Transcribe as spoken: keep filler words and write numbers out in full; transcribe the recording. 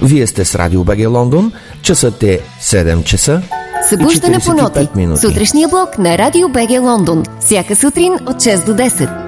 Вие сте с Радио БГ Лондон. Часът е седем часа. Събуждане по ноти. Сутрешния блок на Радио БГ Лондон. Всяка сутрин от шест до десет.